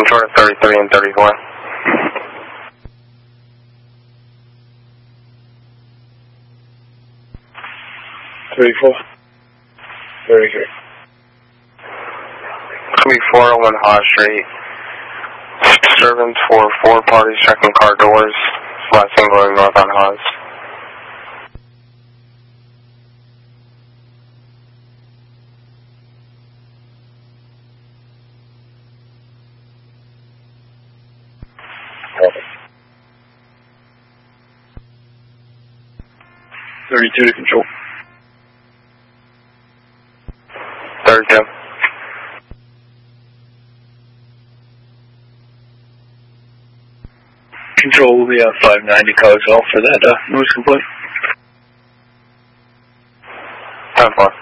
Control to 33 and 34. 34. 33. Could be 401 Haas Street. Disturbance for 4 parties checking car doors. Last thing going north on Haas. Copy. 32 to control. 32. Control will be at 590 cars off for that noise complaint. 10-4.